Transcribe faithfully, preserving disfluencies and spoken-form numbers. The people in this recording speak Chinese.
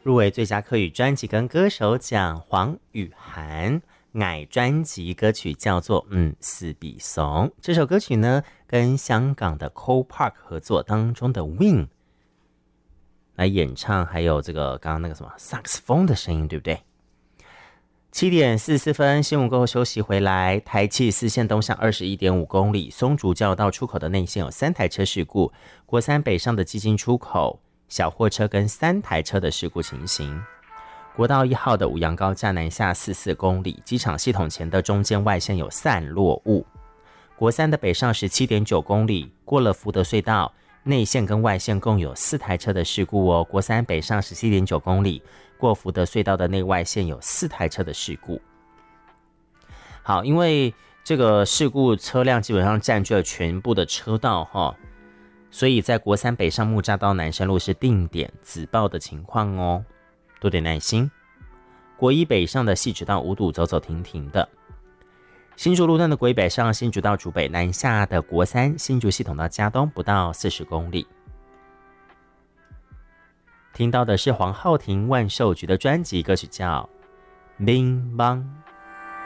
入围最佳客语专辑跟歌手奖，黄雨涵矮专辑歌曲叫做嗯四比怂，这首歌曲呢跟香港的 Cole Park 合作当中的 Win 来演唱，还有这个刚刚那个什么萨克斯风的声音，对不对？七点四十四分，新闻过后休息回来。台七四线东向二十一点五公里，松竹交流道出口的内线有三台车事故，国三北上的基金出口小货车跟三台车的事故情形。国道一号的五羊高架南下四十四公里，机场系统前的中间外线有散落物。国三的北上十七点九公里，过了福德隧道，内线跟外线共有四台车的事故哦。国三北上十七点九公里，过福德隧道的内外线有四台车的事故。好，因为这个事故车辆基本上占据了全部的车道哈，所以在国三北上木栅到南山路是定点子报的情况哦，多点耐心。国一北上的汐止到五堵走走停停的。新竹路段的国一北上新竹到竹北南下的国三新竹系统到嘉东不到四十公里。听到的是黄浩庭万寿菊的专辑歌曲叫《冰棒》。